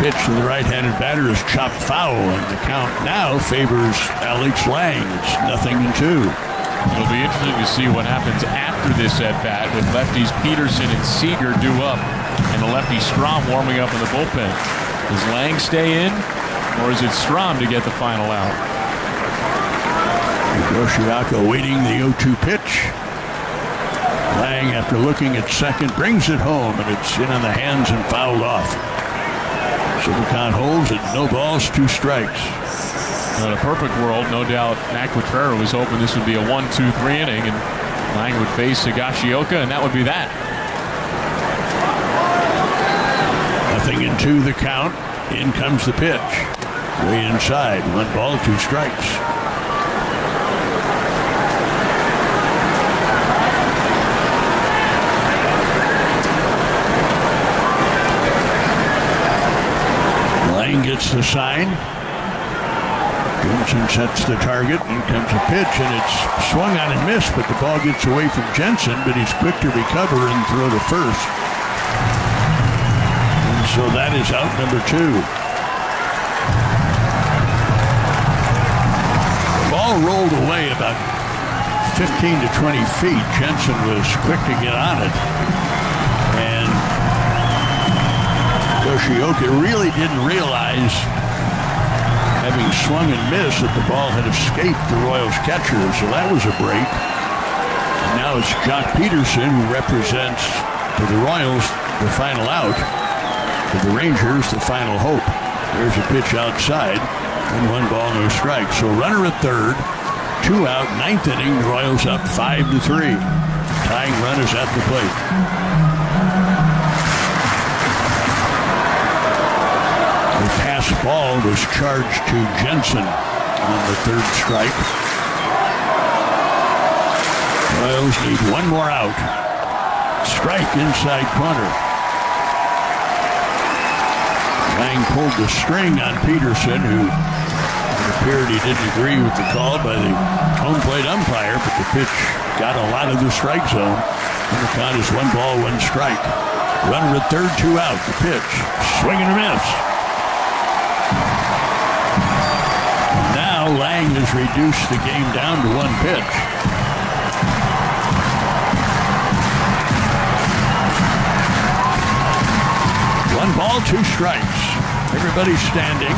pitch to the right-handed batter is chopped foul, and the count now favors Alex Lang. It's 0-2. It'll be interesting to see what happens after this at-bat with lefties Peterson and Seager due up and the lefty Strom warming up in the bullpen. Does Lang stay in, or is it Strom to get the final out? Yoshiaka waiting the 0-2 pitch. Lang, after looking at second, brings it home, and it's in on the hands and fouled off. So the count holds at 0 balls, 2 strikes. In a perfect world, no doubt Matt Quatrero was hoping this would be a 1-2-3 inning, and Lang would face Higashioka, and that would be that. 0-2 the count. In comes the pitch. Way inside. 1 ball, 2 strikes. Lang gets the sign. Jensen sets the target. In comes a pitch, and it's swung on and missed, but the ball gets away from Jensen, but he's quick to recover and throw to first. And so that is out number 2. The ball rolled away about 15 to 20 feet. Jensen was quick to get on it. And Yoshioka really didn't realize, having swung and missed, that the ball had escaped the Royals catcher, so that was a break. And now it's Jock Peterson who represents to the Royals the final out, to the Rangers the final hope. There's a pitch outside, and 1 ball, no strike. So runner at third, 2 out, 9th inning, the Royals up 5-3. Tying run is at the plate. The pass ball was charged to Jensen on the 3rd strike. Royals need 1 more out. Strike inside corner. Lang pulled the string on Peterson, who it appeared he didn't agree with the call by the home plate umpire, but the pitch got a lot of the strike zone. And the count is 1 ball, 1 strike. Runner at third, 2 out. The pitch. Swing and a miss. Now Lang has reduced the game down to 1 pitch. One ball, 2 strikes. Everybody's standing.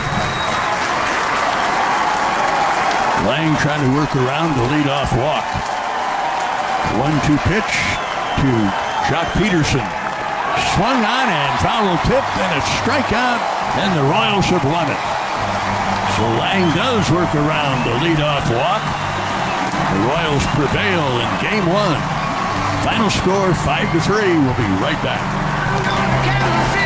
Lang trying to work around the leadoff walk. 1-2 pitch to Jock Peterson. Swung on and foul tipped, and a strikeout, and the Royals have won it. So Lang does work around the leadoff walk. The Royals prevail in Game 1. Final score 5-3. We'll be right back.